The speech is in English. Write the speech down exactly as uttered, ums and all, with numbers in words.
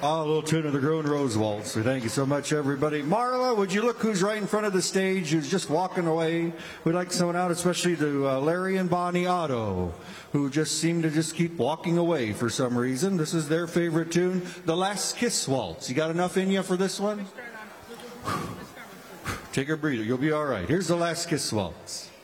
Oh, a little tune of the Grown Rose Waltz. So thank you so much, everybody. Marla, would you look who's right in front of the stage, who's just walking away? We'd like someone out, especially to uh, Larry and Bonnie Otto, who just seem to just keep walking away for some reason. This is their favorite tune, The Last Kiss Waltz. You got enough in you for this one? Take a breather. You'll be all right. Here's The Last Kiss Waltz.